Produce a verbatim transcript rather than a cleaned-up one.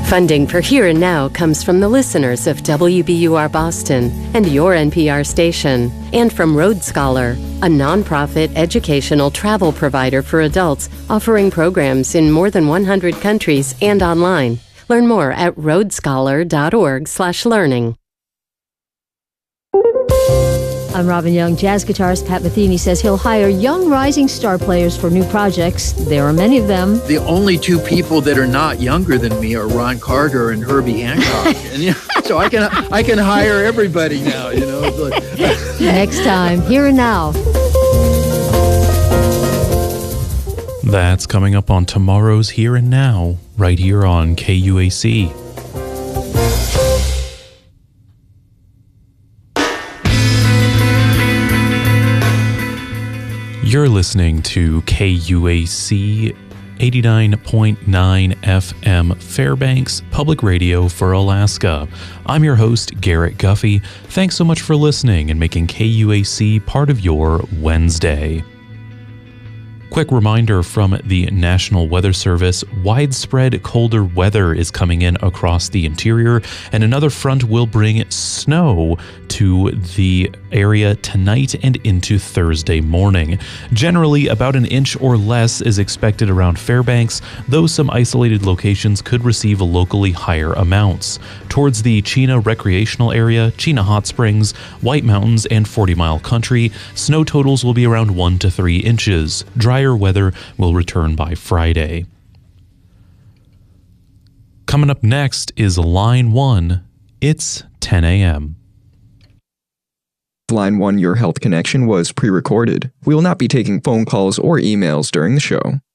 Funding for Here and Now comes from the listeners of W B U R Boston and your N P R station, and from Road Scholar, a nonprofit educational travel provider for adults offering programs in more than one hundred countries and online. Learn more at roadscholar.org slash learning. I'm Robin Young. Jazz guitarist Pat Metheny says he'll hire young rising star players for new projects. There are many of them. The only two people that are not younger than me are Ron Carter and Herbie Hancock. And, you know, so I can I can hire everybody now, you know. Next time, Here and Now. That's coming up on tomorrow's Here and Now, right here on K U A C. You're listening to K U A C eighty-nine point nine F M Fairbanks Public Radio for Alaska. I'm your host, Garrett Guffey. Thanks so much for listening and making K U A C part of your Wednesday. Quick reminder from the National Weather Service, widespread colder weather is coming in across the interior, and another front will bring snow to the area tonight and into Thursday morning. Generally, about an inch or less is expected around Fairbanks, though some isolated locations could receive locally higher amounts. Towards the Chena Recreational Area, Chena Hot Springs, White Mountains, and forty mile Country, snow totals will be around one to three inches. Drier weather will return by Friday. Coming up next is Line one. It's ten a.m. Line one Your Health Connection was pre-recorded. We will not be taking phone calls or emails during the show.